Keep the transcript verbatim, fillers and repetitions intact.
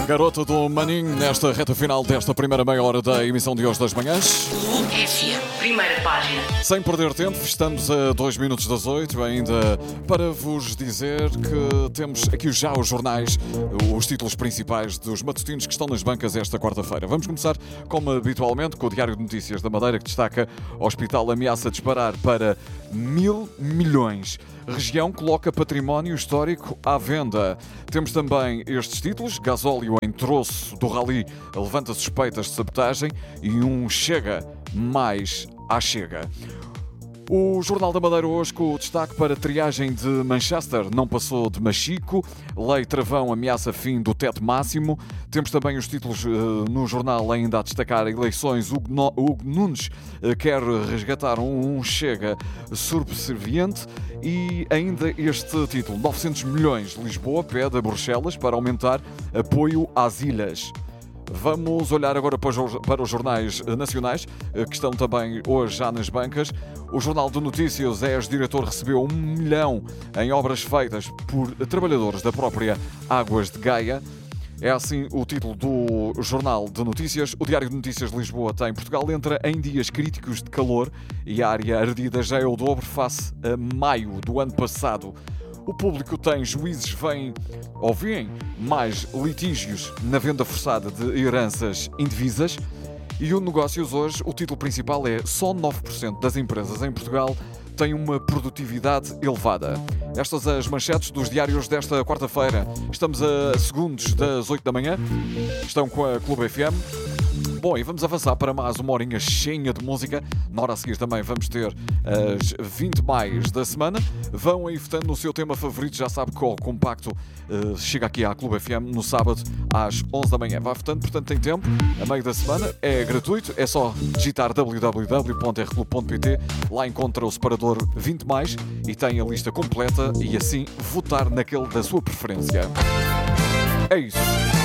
Garota do Maninho, nesta reta final desta primeira meia hora da emissão de hoje das manhãs. F M, primeira página. Sem perder tempo, estamos a dois minutos das oito, ainda para vos dizer que temos aqui já os jornais, os títulos principais dos matutinos que estão nas bancas esta quarta-feira. Vamos começar, como habitualmente, com o Diário de Notícias da Madeira, que destaca: Hospital ameaça disparar para mil milhões. Região coloca património histórico à venda. Temos também estes títulos: gasóleo em troço do rally levanta suspeitas de sabotagem e um chega mais à chega. O Jornal da Madeira hoje com o destaque para triagem de Manchester, não passou de machico, lei travão ameaça fim do teto máximo. Temos também os títulos uh, no jornal ainda a destacar eleições. Hugo, no, Hugo Nunes uh, quer resgatar um, um chega subserviente e ainda este título: novecentos milhões, Lisboa pede a Bruxelas para aumentar apoio às ilhas. Vamos olhar agora para os jornais nacionais, que estão também hoje já nas bancas. O Jornal de Notícias, é ex-diretor, recebeu um milhão em obras feitas por trabalhadores da própria Águas de Gaia. É assim o título do Jornal de Notícias. O Diário de Notícias de Lisboa tem: Portugal entra em dias críticos de calor e a área ardida já é o dobro face a maio do ano passado. O Público tem: juízes veem ou veem mais litígios na venda forçada de heranças indivisas. E o Negócios hoje, o título principal é: só nove por cento das empresas em Portugal têm uma produtividade elevada. Estas as manchetes dos diários desta quarta-feira. Estamos a segundos das oito da manhã. Estão com a Clube F M. Bom, e vamos avançar para mais uma horinha cheia de música. Na hora a seguir também vamos ter as vinte mais da semana. Vão aí votando no seu tema favorito. Já sabe que o compacto uh, chega aqui à Clube F M no sábado às onze da manhã. Vai votando, portanto tem tempo. A meio da semana é gratuito. É só digitar w w w ponto r clube ponto p t. Lá encontra o separador vinte mais e tem a lista completa e assim votar naquele da sua preferência. É isso.